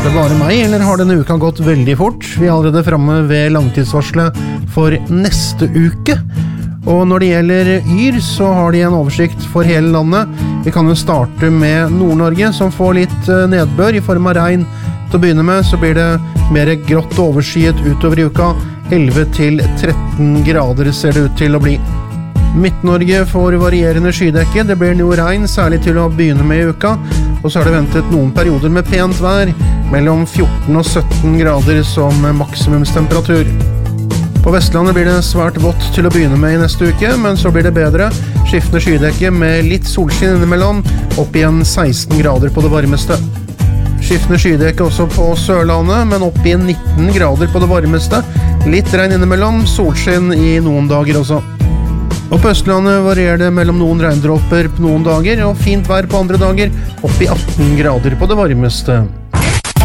Er det bare meg, eller har denne uka gått veldig fort? Vi er allerede fremme ved langtidsvarselet for neste uke. Og når det gjelder Yr, så har de en oversikt for hele landet. Vi kan jo starte med Nord-Norge, som får litt nedbør i form av regn. Til å begynne med så blir det mer grått og overskyet utover i uka. 11 til 13 grader ser det ut til å bli. Midt-Norge får varierende skydekke. Det blir noe regn, særlig til å begynne med i uka. Og så er det ventet noen perioder med pent vær, mellom 14 og 17 grader som maksimumstemperatur. På Vestlandet blir det svært vått til å begynne med i neste uke, men så blir det bedre. Skiftende skydekke med litt solskinn innimellom, opp igjen 16 grader på det varmeste. Skiftende skydekke også på Sørlandet, men opp igjen 19 grader på det varmeste. Litt regn innimellom, solskinn i noen dager også. Og på Østlandet varierer det mellom noen regndråper på noen dager, og fint vær på andre dager, opp i 18 grader på det varmeste.